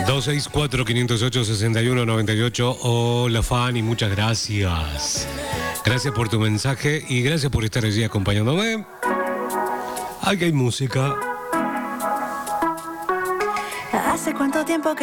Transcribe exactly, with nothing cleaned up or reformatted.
dos seis cuatro, cinco cero ocho, seis uno nueve ocho. Hola, Fanny, muchas gracias. Gracias por tu mensaje y gracias por estar allí acompañándome. Aquí hay música. ¿Hace cuánto tiempo que